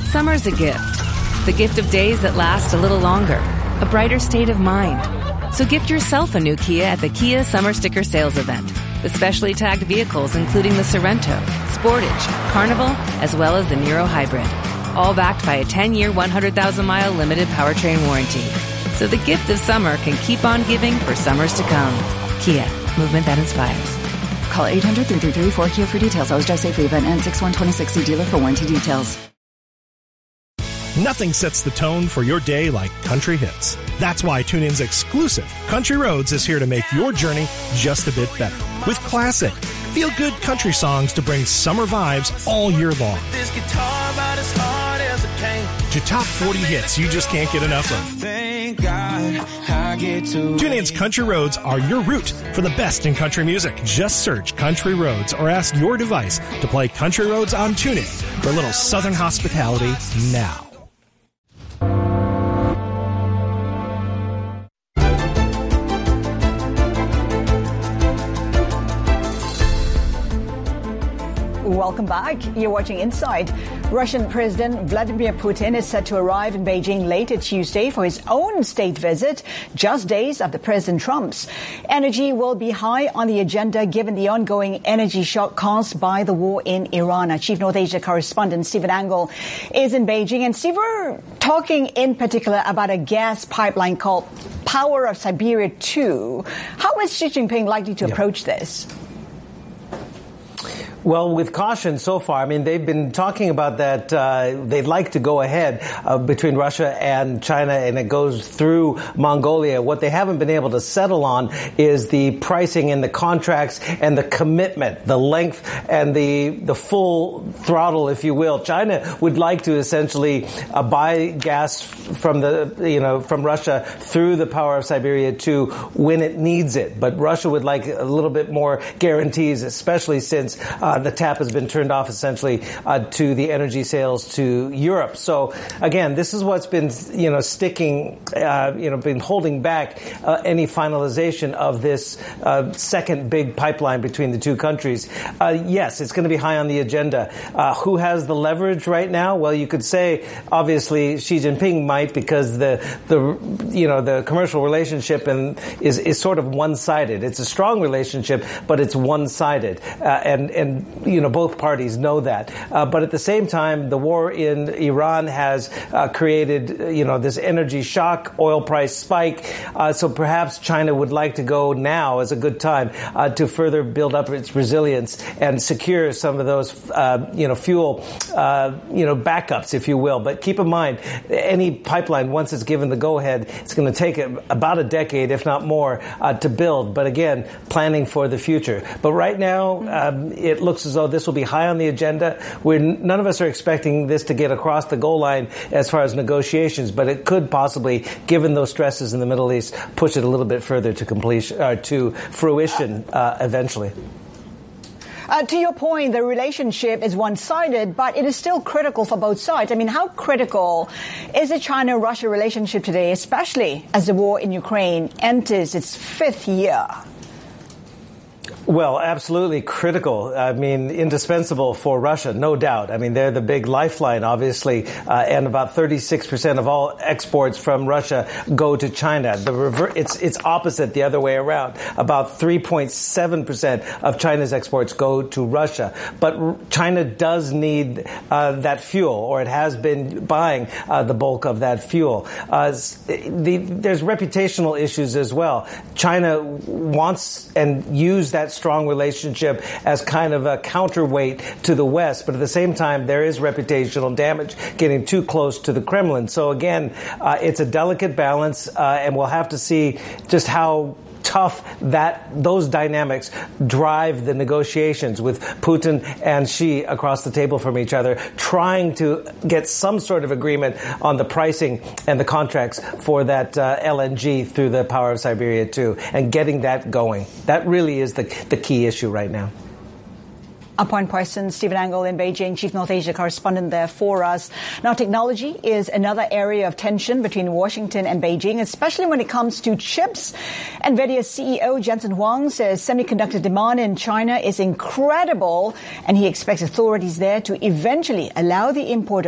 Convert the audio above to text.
Summer's a gift. The gift of days that last a little longer. A brighter state of mind. So gift yourself a new Kia at the Kia Summer Sticker Sales Event. With specially tagged vehicles including the Sorento, Sportage, Carnival, as well as the Niro Hybrid. All backed by a 10-year, 100,000-mile limited powertrain warranty. So the gift of summer can keep on giving for summers to come. Kia, movement that inspires. Call 800-333-4KIA for details. Always drive safely. Event ends 6/1/26. See dealer for warranty details. Nothing sets the tone for your day like country hits. That's why TuneIn's exclusive Country Roads is here to make your journey just a bit better. With classic, feel-good country songs to bring summer vibes all year long. This guitar about as hard as it came. To top 40 hits you just can't get enough of. Thank God I get to TuneIn's Country Roads are your route for the best in country music. Just search Country Roads or ask your device to play Country Roads on TuneIn for a little southern hospitality now. Welcome back. You're watching Inside. Russian President Vladimir Putin is set to arrive in Beijing later Tuesday for his own state visit, just days after President Trump's. Energy will be high on the agenda given the ongoing energy shock caused by the war in Iran. Our Chief North Asia correspondent Stephen Angle is in Beijing. And Steve, we're talking in particular about a gas pipeline called Power of Siberia 2. How is Xi Jinping likely to approach this? Well, with caution so far. I mean, they've been talking about that they'd like to go ahead between Russia and China, and it goes through Mongolia. What they haven't been able to settle on is the pricing and the contracts and the commitment, the length and the full throttle, if you will. China would like to essentially buy gas from from Russia through the Power of Siberia 2 when it needs it. But Russia would like a little bit more guarantees, especially since the tap has been turned off essentially to the energy sales to Europe. So again, this is what's been sticking, been holding back any finalization of this second big pipeline between the two countries. Yes, it's going to be high on the agenda. Who has the leverage right now? Well, you could say obviously Xi Jinping might, because the commercial relationship is sort of one-sided. It's a strong relationship, but it's one-sided, and both parties know that. But at the same time, the war in Iran has created, this energy shock, oil price spike. So perhaps China would like to go now as a good time to further build up its resilience and secure some of those, fuel, backups, if you will. But keep in mind, any pipeline, once it's given the go-ahead, it's going to take about a decade, if not more, to build. But again, planning for the future. But right now, it looks as though this will be high on the agenda. None of us are expecting this to get across the goal line as far as negotiations, but it could possibly, given those stresses in the Middle East, push it a little bit further to completion, to fruition eventually. To your point, the relationship is one-sided, but it is still critical for both sides. I mean, how critical is the China-Russia relationship today, especially as the war in Ukraine enters its fifth year? Well, absolutely critical. I mean, indispensable for Russia, no doubt. I mean, they're the big lifeline, obviously, and about 36% of all exports from Russia go to China. It's opposite the other way around. About 3.7% of China's exports go to Russia. But China does need that fuel, or it has been buying the bulk of that fuel. There's reputational issues as well. China wants and used that strong relationship as kind of a counterweight to the West, but at the same time, there is reputational damage getting too close to the Kremlin. So again, it's a delicate balance, and we'll have to see just how tough those dynamics drive the negotiations with Putin and Xi across the table from each other, trying to get some sort of agreement on the pricing and the contracts for that LNG through the Power of Siberia 2, and getting that going. That really is the key issue right now. Upon question, Stephen Angle in Beijing, Chief North Asia correspondent there for us. Now, technology is another area of tension between Washington and Beijing, especially when it comes to chips. NVIDIA CEO Jensen Huang says semiconductor demand in China is incredible, and he expects authorities there to eventually allow the import